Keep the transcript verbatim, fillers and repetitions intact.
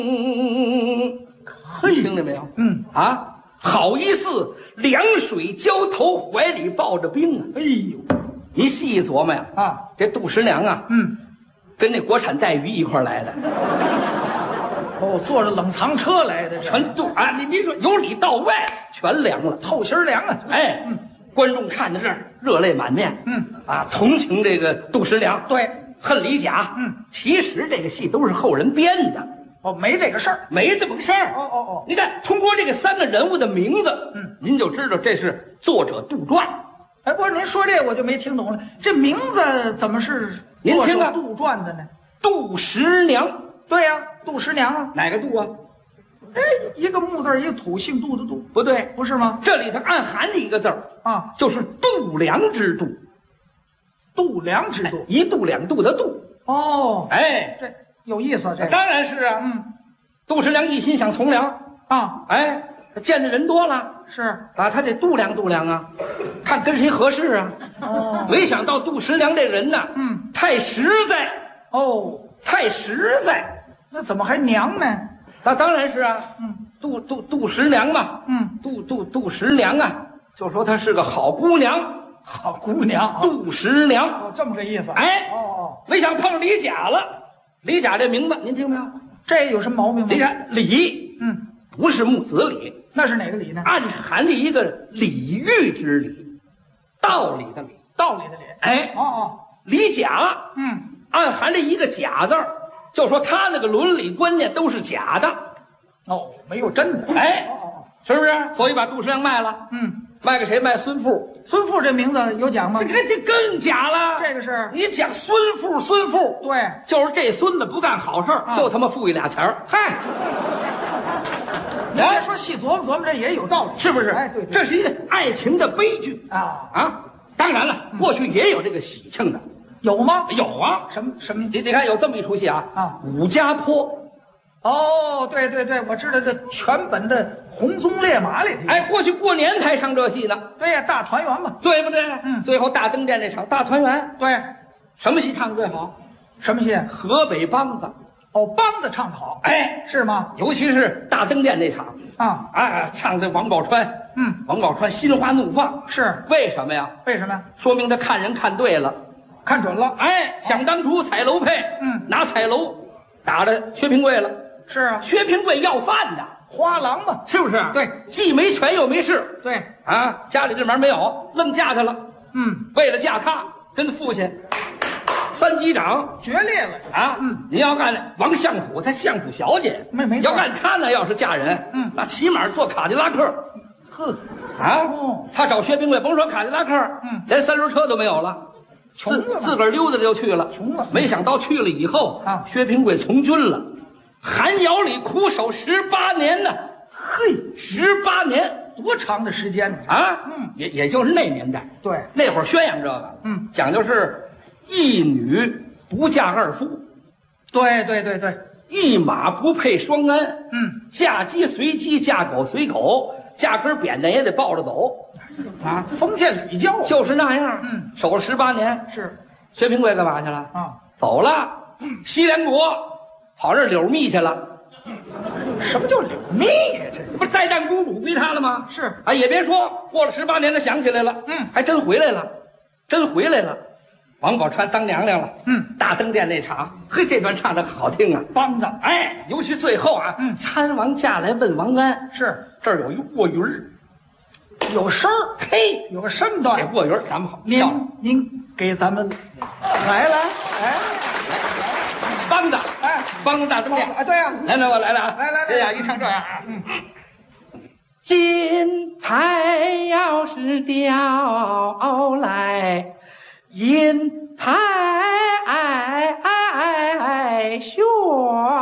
嘿，听着没有？嗯啊，好一似凉水浇头，怀里抱着冰啊！哎呦，你细一琢磨呀，啊，这杜十娘啊，嗯，跟那国产带鱼一块来的。 哦，坐着冷藏车来的， 全都啊，你你说由里到外全凉了， 透心凉啊！ 哎，嗯，观众看到这儿热泪满面，嗯啊，同情这个杜十娘， 对， 恨李甲，嗯，其实这个戏都是后人编的。 哦，没这个事儿， 没这么个事儿。 哦哦哦， 你看，通过这个三个人物的名字，嗯，您就知道这是作者杜撰。 哎，不是，您说这我就没听懂了，这名字怎么是您听啊， 杜撰的呢？ 杜十娘。 对呀、啊，杜十娘啊， 哪个杜啊？ 哎，一个木字，一个土，姓杜的杜， 不对， 不是吗？ 这里头暗含着一个字儿啊，就是度量之度。 度量之度， 一度两度的度。 哦， 哎， 这有意思，这当然是啊。嗯，杜十娘一心想从良啊，哎，见的人多了， 是啊，他得度量度量啊，看跟谁合适啊。哦，没想到杜十娘这人呢，嗯，太实在。哦，太实在。 那怎么还娘呢？ 那当然是啊，嗯，杜杜杜十娘嘛，嗯，杜杜杜十娘啊，就说她是个好姑娘， 好姑娘， 杜十娘， 哦，这么个意思。 哎，哦，没想碰李甲了。李甲这名字您听没有？ 这有什么毛病吗？ 李甲李，嗯，不是木子李， 那是哪个李呢？ 暗含着一个礼遇之礼，道理的理， 道理的理。 哎，哦哦，李甲，嗯，暗含着一个假字儿。就说他那个伦理观念都是假的， 哦，没有真的， 哎，是不是？所以把杜十娘卖了，嗯，卖给谁？卖孙富。 孙富这名字有讲吗？ 这这更假了。 这个是你讲孙富，孙富， 对， 就是这孙子不干好事、啊、就他妈富一俩钱儿。 嗨，你别说细琢磨琢磨，这也有道理， 是不是？ 哎，对，对这是一个爱情的悲剧啊啊！当然了，过去也有这个喜庆的。 有吗？ 有啊， 什么什么？ 你你看有这么一出戏啊啊，武家坡。 哦，对对对，我知道这全本的《红鬃烈马》里头。 哎，过去过年才唱这戏呢。 对呀，大团圆嘛， 对不对？嗯，最后大登殿那场大团圆。 对， 什么戏唱的最好？ 什么戏？ 河北梆子。 哦，梆子唱得好， 哎， 是吗？ 尤其是大登殿那场啊啊，唱这王宝钏。嗯，王宝钏心花怒放。 是为什么呀？ 为什么呀？ 说明他看人看对了。 看准了， 哎，想当初彩楼配，嗯，拿彩楼打了薛平贵了， 是啊， 薛平贵要饭的， 花郎嘛， 是不是？ 对， 既没权又没势， 对， 啊，家里这门没有，愣嫁他了，嗯，为了嫁他，跟父亲三击掌决裂了啊，嗯，你要干王相府，她相府小姐， 没没要干她呢，要是嫁人，嗯，那起码坐卡迪拉克， 呵， 啊，哦，他找薛平贵，甭说卡迪拉克，嗯，连三轮车都没有了。自自个儿溜达就去了， 穷了。 没想到去了以后啊，薛平贵从军了，寒窑里苦守十八年呢。 嘿， 十八年多长的时间啊？嗯，也也就是那年代。 对， 那会儿宣扬这个，嗯，讲究是一女不嫁二夫。 对对对对， 一马不配双鞍。嗯，嫁鸡随鸡，嫁狗随狗，嫁根扁担也得抱着走。 啊，封建礼教就是那样。嗯，守了十八年。 是， 薛平贵干嘛去了？啊，走了。西凉国跑这柳密去了。 什么叫柳密呀？这不是代战公主归他了吗？ 是啊，也别说过了十八年，他想起来了。嗯，还真回来了，真回来了。王宝钏当娘娘了。嗯，大登殿那场，嘿，这段唱的好听啊， 梆子。 哎，尤其最后啊，嗯，参王驾来问王安， 是这儿有一卧云儿。 有声儿， 嘿， 有个身段。 这卧云咱们好， 您您给咱们来来，哎， 梆子，哎，梆子大登殿， 哎，对呀， 来来我来了啊， 来来， 这样一唱这样啊，嗯，金牌要是掉来，银牌悬。